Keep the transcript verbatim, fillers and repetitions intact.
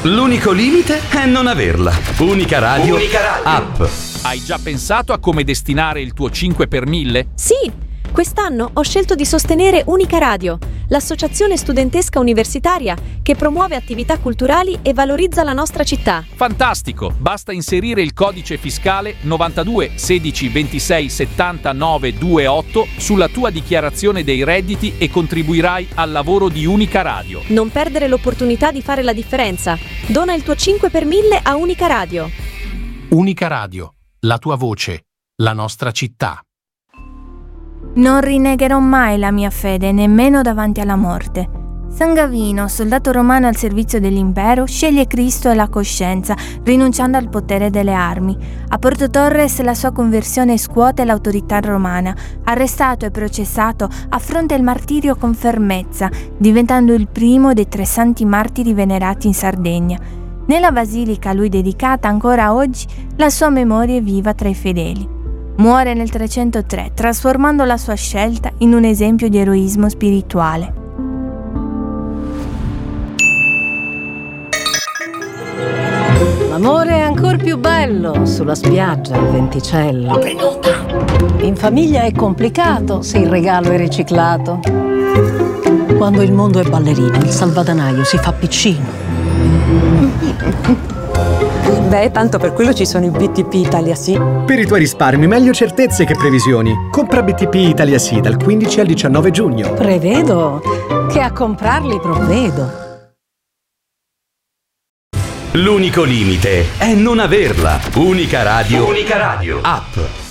L'unico limite è non averla. Unica Radio, Unica Radio. App. Hai già pensato a come destinare il tuo cinque per mille? Sì! Quest'anno ho scelto di sostenere Unica Radio, l'associazione studentesca universitaria che promuove attività culturali e valorizza la nostra città. Fantastico! Basta inserire il codice fiscale novantadue sedici ventisei settantanove ventotto sulla tua dichiarazione dei redditi e contribuirai al lavoro di Unica Radio. Non perdere l'opportunità di fare la differenza. Dona il tuo cinque per mille a Unica Radio. Unica Radio, la tua voce, la nostra città. Non rinnegherò mai la mia fede, nemmeno davanti alla morte. San Gavino, soldato romano al servizio dell'impero, sceglie Cristo e la coscienza, rinunciando al potere delle armi. A Porto Torres la sua conversione scuote l'autorità romana. Arrestato e processato, affronta il martirio con fermezza, diventando il primo dei tre santi martiri venerati in Sardegna. Nella basilica a lui dedicata ancora oggi, la sua memoria è viva tra i fedeli. Muore nel trecentotre, trasformando la sua scelta in un esempio di eroismo spirituale. L'amore è ancora più bello sulla spiaggia al venticello. In famiglia è complicato se il regalo è riciclato. Quando il mondo è ballerino, il salvadanaio si fa piccino. Beh, tanto per quello ci sono i B T P Italia Sì. Per i tuoi risparmi, meglio certezze che previsioni. Compra B T P Italia Sì dal quindici al diciannove giugno. Prevedo che a comprarli provvedo. L'unico limite è non averla. Unica Radio, Unica Radio. App.